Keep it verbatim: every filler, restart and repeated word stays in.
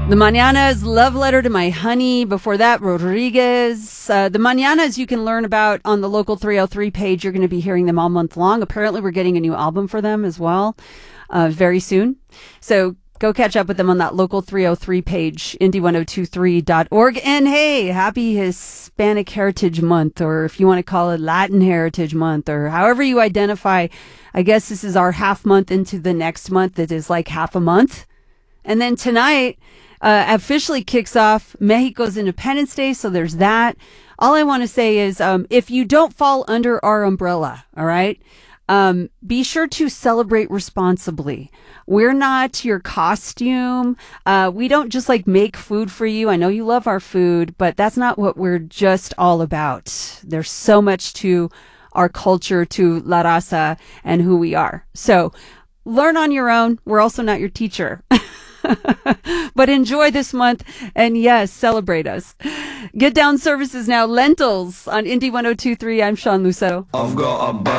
The Mañanas, Love Letter to My Honey. Before that, Rodriguez. Uh, the Mañanas you can learn about on the Local three oh three page. You're going to be hearing them all month long. Apparently, we're getting a new album for them as well uh, very soon. So go catch up with them on that Local three oh three page, indy ten twenty-three dot org. And hey, happy Hispanic Heritage Month, or if you want to call it Latin Heritage Month, or however you identify. I guess this is our half month into the next month that is like half a month. And then tonight uh, officially kicks off Mexico's Independence Day, so there's that. All I want to say is um, if you don't fall under our umbrella, all right, um, be sure to celebrate responsibly. We're not your costume. Uh, we don't just like make food for you. I know you love our food, but that's not what we're just all about. There's so much to our culture, to La Raza, and who we are. So learn on your own. We're also not your teacher. But enjoy this month, and yes, celebrate us. Get Down Services now, Lentils on Indy ten twenty-three. I'm Sean Lucero. I've got a